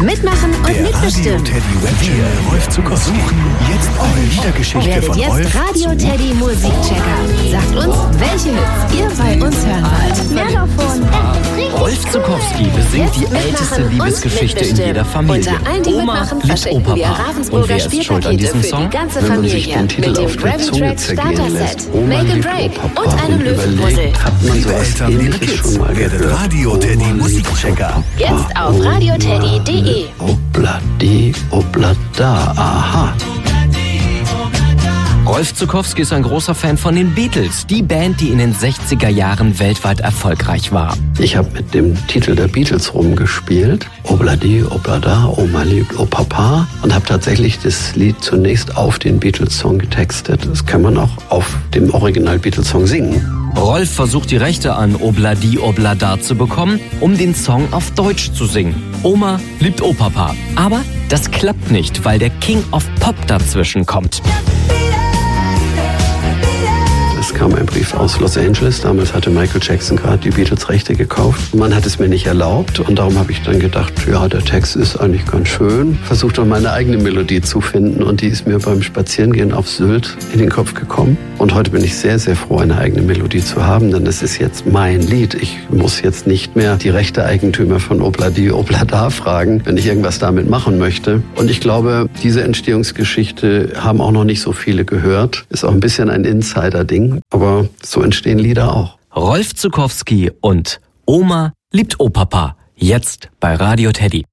Mitmachen und Der mitbestimmen. Radio Teddy Webchannel Rolf Zukowski suchen jetzt eure Liedergeschichte Werdet von jetzt Rolf Radio zu Teddy Musikchecker. Sagt uns, welche Hits ihr bei uns hören wollt. Megafon. Rolf Zukowski besingt die Jetzt älteste mitmachen und Liebesgeschichte in mitbestimmen. jeder Familie. Unter allen, die Oma mitmachen, liebt verschenken wir Opa. Und Ravensburger wer ist schuld an Spielpakete diesem für Song? die ganze Wenn man sich Familie. den Titel Mit dem auf der Grammy Zunge Track zergehen Starter lässt, Set, Oma Make a liebt Break Opa und einem und Löwenpuzzle. überlegt, hat man Liebe sowas Eltern, liebe Ähnliches Kids, schon mal werdet gehört? Radio Teddy Musikchecker. Jetzt auf radioteddy.de. Obladi, oblada, aha. Rolf Zukowski ist ein großer Fan von den Beatles, die Band, die in den 60er Jahren weltweit erfolgreich war. Ich habe mit dem Titel der Beatles rumgespielt. Obladi, oblada, Oma liebt Opapa. Und habe tatsächlich das Lied zunächst auf den Beatles-Song getextet. Das kann man auch auf dem Original-Beatles-Song singen. Rolf versucht die Rechte an Obladi Oblada zu bekommen, um den Song auf Deutsch zu singen. Oma liebt Opapa. Aber das klappt nicht, weil der King of Pop dazwischen kommt. Es kam ein Brief aus Los Angeles. Damals hatte Michael Jackson gerade die Beatles-Rechte gekauft. Man hat es mir nicht erlaubt und darum habe ich dann gedacht, ja, der Text ist eigentlich ganz schön. Versucht dann meine eigene Melodie zu finden und die ist mir beim Spazierengehen auf Sylt in den Kopf gekommen. Und heute bin ich sehr, sehr froh, eine eigene Melodie zu haben, denn es ist jetzt mein Lied. Ich muss jetzt nicht mehr die Rechteeigentümer von Obladi Oblada fragen, wenn ich irgendwas damit machen möchte. Und ich glaube, diese Entstehungsgeschichte haben auch noch nicht so viele gehört. Ist auch ein bisschen ein Insider-Ding. Aber so entstehen Lieder auch. Rolf Zukowski und Oma liebt Opapa. Jetzt bei Radio Teddy.